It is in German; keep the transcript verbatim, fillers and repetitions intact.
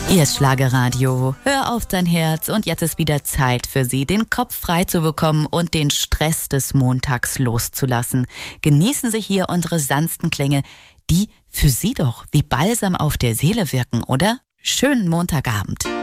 Ihr Schlagerradio, hör auf dein Herz und jetzt ist wieder Zeit für Sie, den Kopf frei zu bekommen und den Stress des Montags loszulassen. Genießen Sie hier unsere sanften Klänge, die für Sie doch wie Balsam auf der Seele wirken, oder? Schönen Montagabend.